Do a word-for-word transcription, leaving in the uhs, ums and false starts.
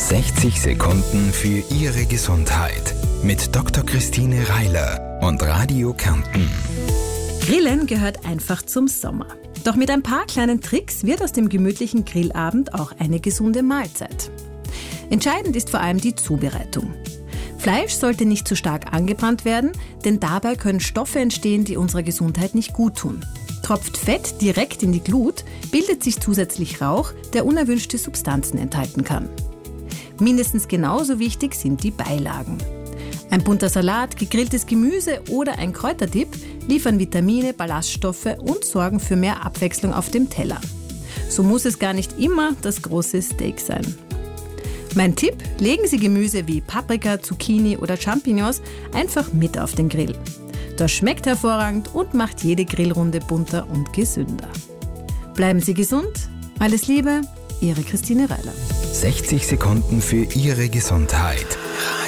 sechzig Sekunden für Ihre Gesundheit mit Doktor Christine Reiler und Radio Kärnten. Grillen gehört einfach zum Sommer. Doch mit ein paar kleinen Tricks wird aus dem gemütlichen Grillabend auch eine gesunde Mahlzeit. Entscheidend ist vor allem die Zubereitung. Fleisch sollte nicht zu stark angebrannt werden, denn dabei können Stoffe entstehen, die unserer Gesundheit nicht gut tun. Tropft Fett direkt in die Glut, bildet sich zusätzlich Rauch, der unerwünschte Substanzen enthalten kann. Mindestens genauso wichtig sind die Beilagen. Ein bunter Salat, gegrilltes Gemüse oder ein Kräuterdip liefern Vitamine, Ballaststoffe und sorgen für mehr Abwechslung auf dem Teller. So muss es gar nicht immer das große Steak sein. Mein Tipp: Legen Sie Gemüse wie Paprika, Zucchini oder Champignons einfach mit auf den Grill. Das schmeckt hervorragend und macht jede Grillrunde bunter und gesünder. Bleiben Sie gesund. Alles Liebe, Ihre Christine Reiler. sechzig Sekunden für Ihre Gesundheit.